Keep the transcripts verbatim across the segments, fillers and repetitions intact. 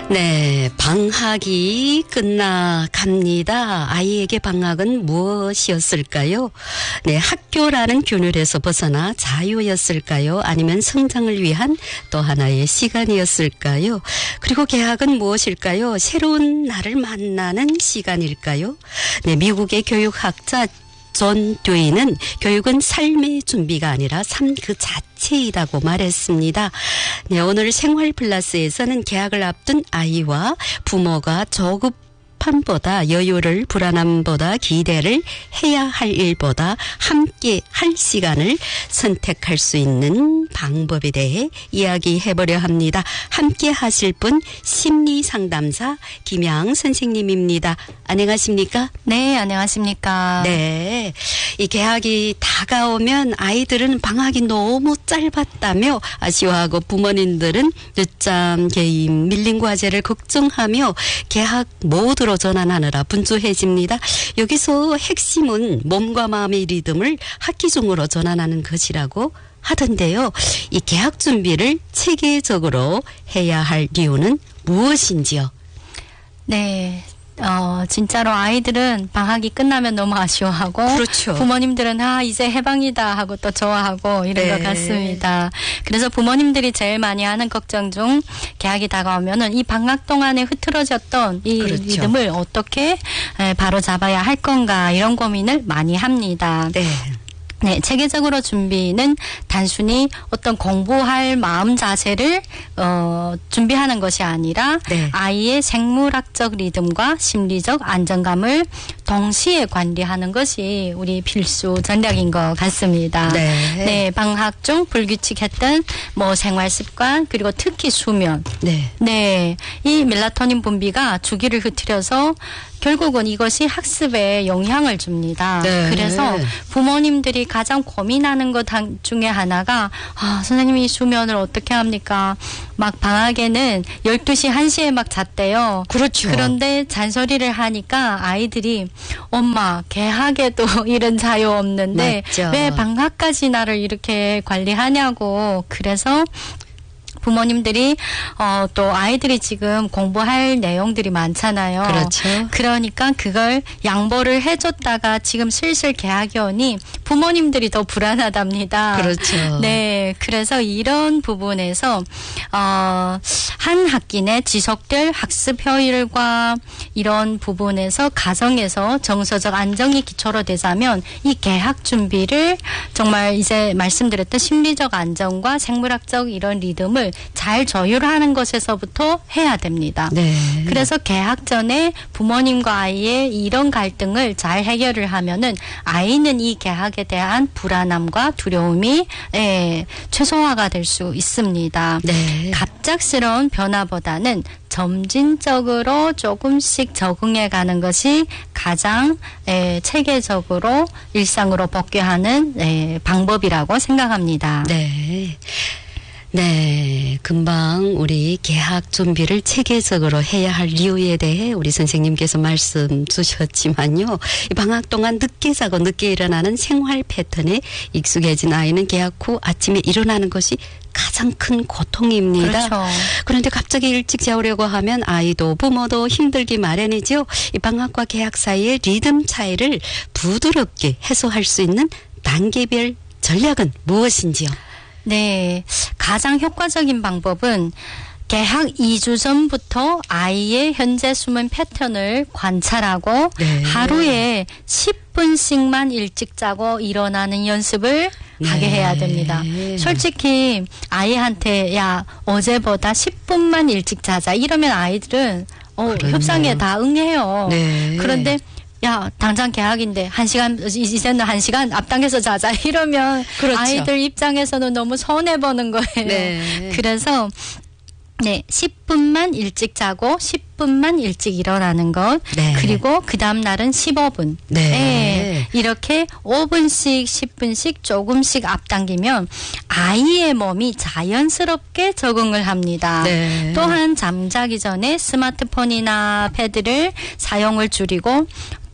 네, 방학이 끝나갑니다. 아이에게 방학은 무엇이었을까요? 네, 학교라는 균열에서 벗어나 자유였을까요? 아니면 성장을 위한 또 하나의 시간이었을까요? 그리고 개학은 무엇일까요? 새로운 나를 만나는 시간일까요? 네, 미국의 교육학자 존 듀이는 교육은 삶의 준비가 아니라 삶 그 자체이라고 말했습니다. 네, 오늘 생활 플러스에서는 개학을 앞둔 아이와 부모가 조급함보다 여유를 불안함보다 기대를 해야 할 일보다 함께 할 시간을 선택할 수 있는 방법에 대해 이야기해보려 합니다. 함께 하실 분 심리상담사 김양 선생님입니다. 안녕하십니까? 네, 안녕하십니까? 네. 이 개학이 다가오면 아이들은 방학이 너무 짧았다며 아쉬워하고 부모님들은 늦잠, 개임, 밀린 과제를 걱정하며 개학 모드로 전환하느라 분주해집니다. 여기서 핵심은 몸과 마음의 리듬을 학기 중으로 전환하는 것이라고 하던데요. 이 개학 준비를 체계적으로 해야 할 이유는 무엇인지요? 네. 어, 진짜로 아이들은 방학이 끝나면 너무 아쉬워하고 그렇죠. 부모님들은 아 이제 해방이다 하고 또 좋아하고 이런 네. 것 같습니다. 그래서 부모님들이 제일 많이 하는 걱정 중 개학이 다가오면은 이 방학 동안에 흐트러졌던 이 그렇죠. 리듬을 어떻게 바로 잡아야 할 건가 이런 고민을 많이 합니다. 네. 네, 체계적으로 준비는 단순히 어떤 공부할 마음 자세를 어, 준비하는 것이 아니라 네. 아이의 생물학적 리듬과 심리적 안정감을 동시에 관리하는 것이 우리 필수 전략인 것 같습니다. 네. 네, 방학 중 불규칙했던 뭐 생활 습관 그리고 특히 수면. 네. 네, 이 멜라토닌 분비가 주기를 흐트려서 결국은 이것이 학습에 영향을 줍니다. 네. 그래서 부모님들이 가장 고민하는 것 중에 하나가 아, 선생님이 수면을 어떻게 합니까? 막 방학에는 열두 시, 한 시에 막 잤대요. 그렇죠. 그런데 잔소리를 하니까 아이들이 엄마 개학에도 이런 자유 없는데 맞죠. 왜 방학까지 나를 이렇게 관리하냐고. 그래서 부모님들이 어, 또 아이들이 지금 공부할 내용들이 많잖아요. 그렇죠. 그러니까 그걸 양보를 해줬다가 지금 슬슬 개학이 오니 부모님들이 더 불안하답니다. 그렇죠. 네, 그래서 이런 부분에서 어, 한 학기 내 지속될 학습 효율과 이런 부분에서 가정에서 정서적 안정이 기초로 되자면 이 개학 준비를 정말 이제 말씀드렸던 심리적 안정과 생물학적 이런 리듬을 잘 조율하는 것에서부터 해야 됩니다. 네. 그래서 개학 전에 부모님과 아이의 이런 갈등을 잘 해결을 하면은 아이는 이 개학에 대한 불안함과 두려움이 예, 최소화가 될 수 있습니다. 네. 갑작스러운 변화보다는 점진적으로 조금씩 적응해 가는 것이 가장 에, 체계적으로 일상으로 복귀하는 에, 방법이라고 생각합니다. 네. 네, 금방 우리 개학 준비를 체계적으로 해야 할 이유에 대해 우리 선생님께서 말씀 주셨지만요. 이 방학 동안 늦게 자고 늦게 일어나는 생활 패턴에 익숙해진 아이는 개학 후 아침에 일어나는 것이 가장 큰 고통입니다. 그렇죠. 그런데 갑자기 일찍 자려고 하면 아이도 부모도 힘들기 마련이죠. 이 방학과 개학 사이의 리듬 차이를 부드럽게 해소할 수 있는 단계별 전략은 무엇인지요? 네, 가장 효과적인 방법은 개학 이 주 전부터 아이의 현재 수면 패턴을 관찰하고 네. 하루에 십 분씩만 일찍 자고 일어나는 연습을 네. 하게 해야 됩니다. 솔직히 아이한테 야 어제보다 십 분만 일찍 자자 이러면 아이들은 어, 협상에 다 응해요. 네. 그런데 야 당장 개학인데 한 시간 이제는 한 시간 앞당겨서 자자 이러면 그렇죠. 아이들 입장에서는 너무 손해 보는 거예요. 네. 그래서 네, 십 분만 일찍 자고 십 분만 일찍 일어나는 것. 네. 그리고 그 다음 날은 십오 분. 네. 네. 이렇게 오 분씩 십 분씩 조금씩 앞당기면 아이의 몸이 자연스럽게 적응을 합니다. 네. 또한 잠자기 전에 스마트폰이나 패드를 사용을 줄이고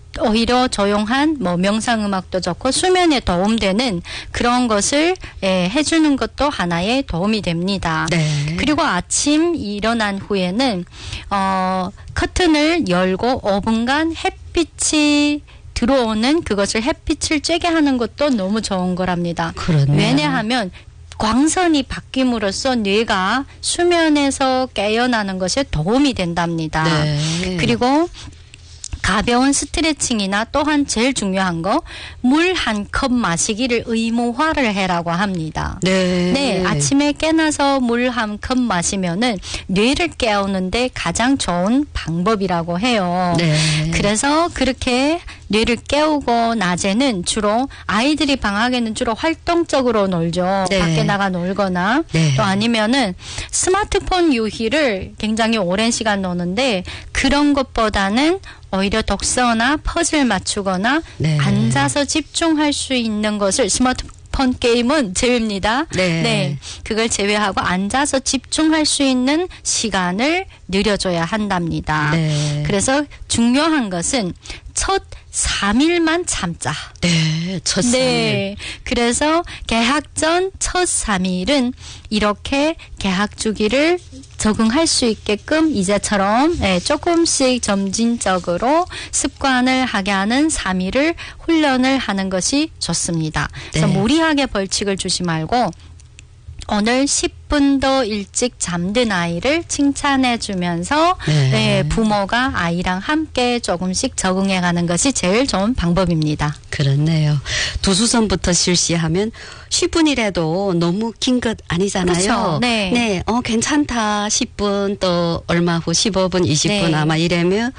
오히려 조용한 뭐 명상 음악도 좋고 수면에 도움되는 그런 것을 예, 해주는 것도 하나의 도움이 됩니다. 네. 그리고 아침 일어난 후에는 어, 커튼을 열고 오 분간 햇빛이 들어오는 그것을 햇빛을 쬐게 하는 것도 너무 좋은 거랍니다. 그렇네요. 왜냐하면 광선이 바뀜으로써 뇌가 수면에서 깨어나는 것에 도움이 된답니다. 네. 그리고 가벼운 스트레칭이나 또한 제일 중요한 거 물 한 컵 마시기를 의무화를 해라고 합니다. 네. 네, 아침에 깨나서 물 한 컵 마시면은 뇌를 깨우는데 가장 좋은 방법이라고 해요. 네. 그래서 그렇게 뇌를 깨우고 낮에는 주로 아이들이 방학에는 주로 활동적으로 놀죠. 네. 밖에 나가 놀거나 네. 또 아니면은 스마트폰 유희를 굉장히 오랜 시간 노는데 그런 것보다는 오히려 독서나 퍼즐 맞추거나 네. 앉아서 집중할 수 있는 것을 스마트폰 게임은 제외입니다. 네. 네. 그걸 제외하고 앉아서 집중할 수 있는 시간을 늘려줘야 한답니다. 네. 그래서 중요한 것은 첫 삼 일만 참자. 네. 첫 삼 일. 네. 그래서 개학 전 첫 삼 일은 이렇게 개학 주기를 적응할 수 있게끔 이제처럼 예, 조금씩 점진적으로 습관을 하게 하는 삼 일을 훈련을 하는 것이 좋습니다. 그래서 네. 무리하게 벌칙을 주지 말고 오늘 십 분 더 일찍 잠든 아이를 칭찬해 주면서 네. 네, 부모가 아이랑 함께 조금씩 적응해 가는 것이 제일 좋은 방법입니다. 그렇네요. 두 주 전부터 실시하면 십 분이라도 너무 긴 것 아니잖아요. 그렇죠. 네. 네. 어, 괜찮다. 십 분 또 얼마 후 십오 분, 이십 분 네. 아마 이러면서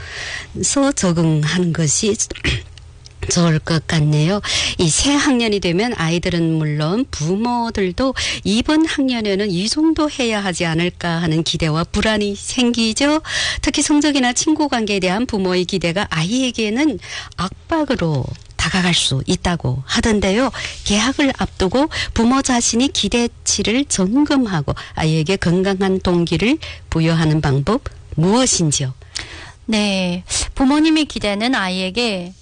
적응하는 것이 좋을 것 같네요. 이 새 학년이 되면 아이들은 물론 부모들도 이번 학년에는 이 정도 해야 하지 않을까 하는 기대와 불안이 생기죠. 특히 성적이나 친구 관계에 대한 부모의 기대가 아이에게는 압박으로 다가갈 수 있다고 하던데요. 개학을 앞두고 부모 자신이 기대치를 점검하고 아이에게 건강한 동기를 부여하는 방법 무엇인지요? 네. 부모님의 기대는 아이에게